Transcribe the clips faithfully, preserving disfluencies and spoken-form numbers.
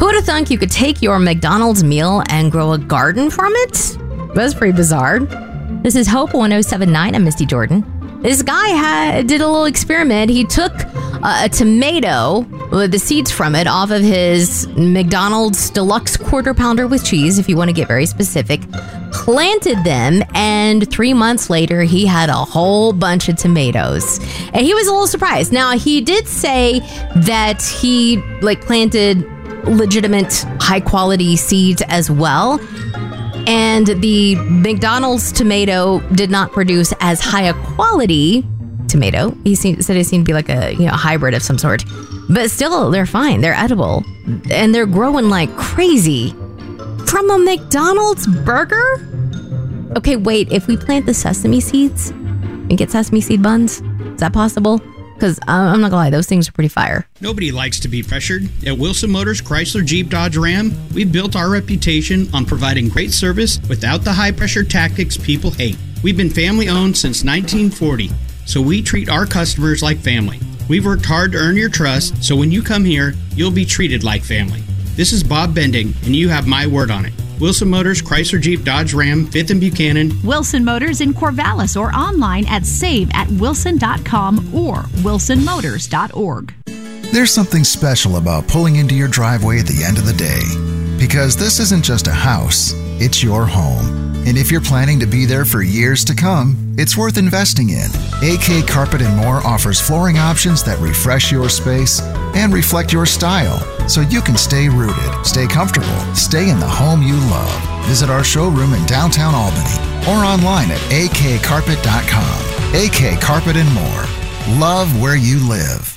would have thunk you could take your McDonald's meal and grow a garden from it? That's pretty bizarre. This is Hope one oh seven point nine. I'm Misty Jordan. This guy had, did a little experiment. He took a, a tomato with the seeds from it off of his McDonald's deluxe quarter pounder with cheese, if you want to get very specific, planted them, and three months later, he had a whole bunch of tomatoes. And he was a little surprised. Now, he did say that he like planted legitimate high quality seeds as well. And the McDonald's tomato did not produce as high a quality tomato. He seemed, said it seemed to be like a you know hybrid of some sort. But still, they're fine. They're edible. And they're growing like crazy. From a McDonald's burger? Okay, wait. If we plant the sesame seeds and get sesame seed buns, is that possible? Because I'm not gonna lie, those things are pretty fire. Nobody likes to be pressured. At Wilson Motors Chrysler Jeep Dodge Ram, we've built our reputation on providing great service without the high-pressure tactics people hate. We've been family-owned since nineteen forty, so we treat our customers like family. We've worked hard to earn your trust, so when you come here, you'll be treated like family. This is Bob Bending, and you have my word on it. Wilson Motors, Chrysler Jeep Dodge Ram, fifth and Buchanan. Wilson Motors in Corvallis or online at save at wilson dot com or wilson motors dot org. There's something special about pulling into your driveway at the end of the day. Because this isn't just a house, it's your home. And if you're planning to be there for years to come, it's worth investing in. A K Carpet and More offers flooring options that refresh your space and reflect your style, so you can stay rooted, stay comfortable, stay in the home you love. Visit our showroom in downtown Albany or online at a k carpet dot com. A K Carpet and More. Love where you live.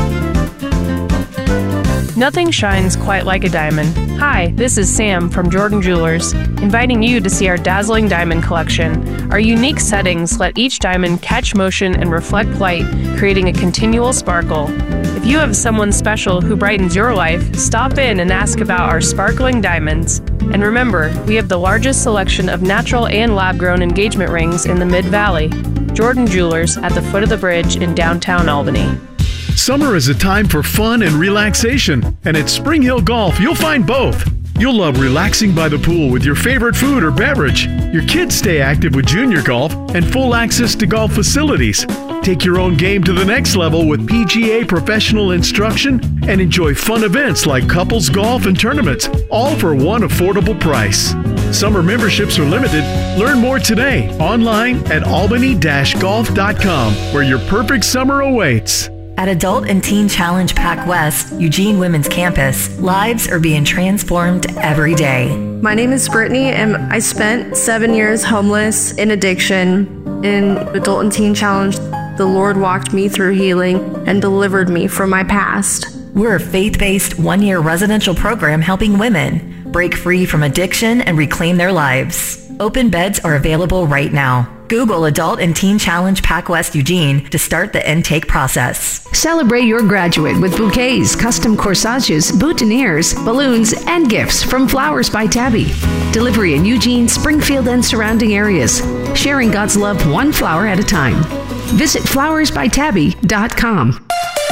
Nothing shines quite like a diamond. Hi, this is Sam from Jordan Jewelers, inviting you to see our dazzling diamond collection. Our unique settings let each diamond catch motion and reflect light, creating a continual sparkle. If you have someone special who brightens your life, stop in and ask about our sparkling diamonds. And remember, we have the largest selection of natural and lab-grown engagement rings in the Mid-Valley. Jordan Jewelers at the foot of the bridge in downtown Albany. Summer is a time for fun and relaxation, and at Spring Hill Golf, you'll find both. You'll love relaxing by the pool with your favorite food or beverage. Your kids stay active with junior golf and full access to golf facilities. Take your own game to the next level with P G A professional instruction and enjoy fun events like couples golf and tournaments, all for one affordable price. Summer memberships are limited. Learn more today online at albany dash golf dot com, where your perfect summer awaits. At Adult and Teen Challenge Pac West, Eugene Women's Campus, lives are being transformed every day. My name is Brittany, and I spent seven years homeless in addiction. In Adult and Teen Challenge, the Lord walked me through healing and delivered me from my past. We're a faith-based one-year residential program helping women break free from addiction and reclaim their lives. Open beds are available right now. Google Adult and Teen Challenge Pac West Eugene to start the intake process. Celebrate your graduate with bouquets, custom corsages, boutonnieres, balloons, and gifts from Flowers by Tabby. Delivery in Eugene, Springfield, and surrounding areas. Sharing God's love one flower at a time. Visit flowers by tabby dot com.